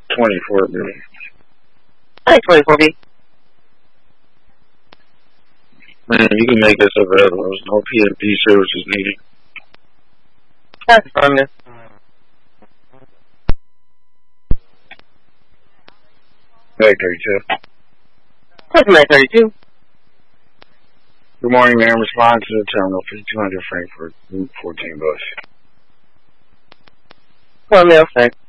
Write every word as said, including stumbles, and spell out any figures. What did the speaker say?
twenty-four B. Hi, twenty-four B. Man, you can make this available. There's no P M P services needed. That's fine, man. Mag thirty-two. That's Mag thirty-two. Good morning, ma'am. Respond to the terminal fifty-two hundred Frankfurt, Route fourteen bus. Well, mail, thanks.